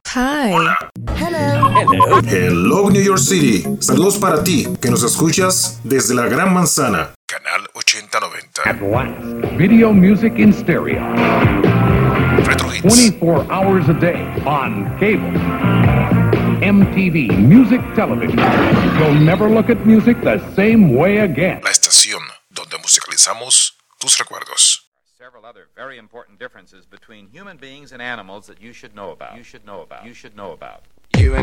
Hi. Hello New York City. Saludos para ti que nos escuchas desde la Gran Manzana. Canal 8090. At last, video music in stereo. Retro Hits. 24 hours a day on cable. MTV Music Television. You'll never look at music the same way again. La estación donde musicalizamos tus recuerdos. Several other very important differences between human beings and animals that you should know about. You should know about.